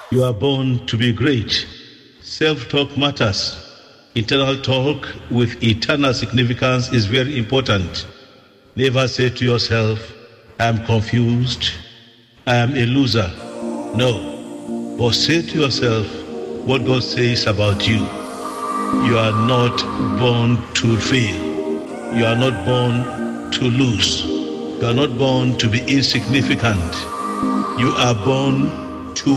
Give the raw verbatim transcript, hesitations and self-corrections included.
You are born to be great. Self-talk matters. Internal talk with eternal significance is very important. Never say to yourself, I am confused, I am a loser. No. But say to yourself what God says about you. You are not born to fail. You are not born to lose. You are not born to be insignificant. You are born